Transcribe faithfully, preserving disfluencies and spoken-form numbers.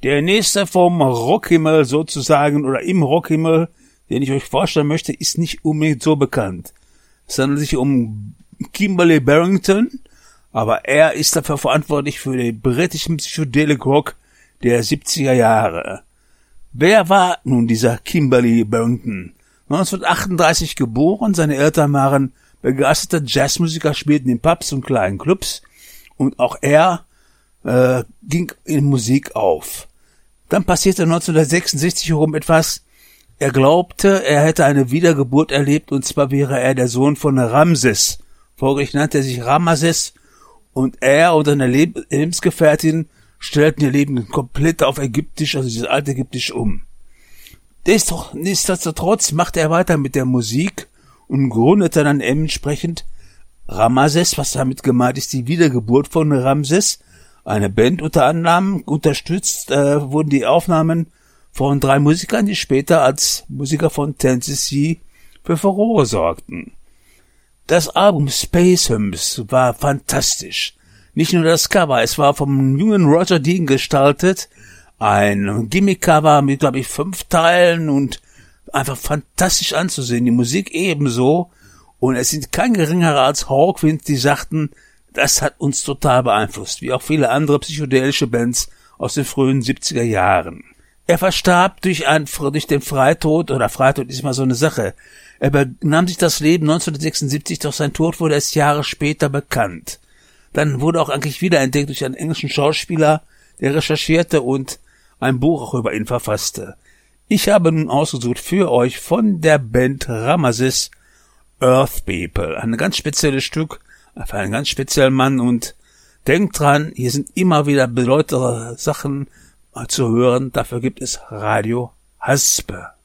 Der nächste vom Rockhimmel sozusagen oder im Rockhimmel, den ich euch vorstellen möchte, ist nicht unbedingt so bekannt. Es handelt sich um Kimberly Barrington, aber er ist dafür verantwortlich für den britischen Psychedelic Rock der siebziger Jahre. Wer war nun dieser Kimberly Barrington? neunzehnhundertachtunddreißig geboren, seine Eltern waren begeisterte Jazzmusiker, spielten in Pubs und kleinen Clubs und auch er äh, ging in Musik auf. Dann passierte neunzehnhundertsechsundsechzig herum etwas. Er glaubte, er hätte eine Wiedergeburt erlebt, und zwar wäre er der Sohn von Ramses. Folglich nannte er sich Ramesses, und er und seine Leb- Lebensgefährtin stellten ihr Leben komplett auf Ägyptisch, also dieses alte Ägyptisch, um. Nichtsdestotrotz machte er weiter mit der Musik und gründete dann entsprechend Ramesses, was damit gemeint ist, die Wiedergeburt von Ramses. Eine Band unter anderem unterstützt äh, wurden die Aufnahmen von drei Musikern, die später als Musiker von Tennessee für Furore sorgten. Das Album Space Hymns war fantastisch. Nicht nur das Cover, es war vom jungen Roger Dean gestaltet, ein Gimmick-Cover mit, glaube ich, fünf Teilen und einfach fantastisch anzusehen. Die Musik ebenso. Und es sind kein geringerer als Hawkwind, die sagten, das hat uns total beeinflusst, wie auch viele andere psychedelische Bands aus den frühen siebziger Jahren. Er verstarb durch, ein, durch den Freitod, oder Freitod ist immer so eine Sache. Er nahm sich das Leben neunzehnhundertsechsundsiebzig, doch sein Tod wurde erst Jahre später bekannt. Dann wurde auch eigentlich wiederentdeckt durch einen englischen Schauspieler, der recherchierte und ein Buch auch über ihn verfasste. Ich habe nun ausgesucht für euch von der Band Ramesses Earth People. Ein ganz spezielles Stück, für einen ganz speziellen Mann, und denkt dran, hier sind immer wieder bedeutere Sachen zu hören. Dafür gibt es Radio Haspe.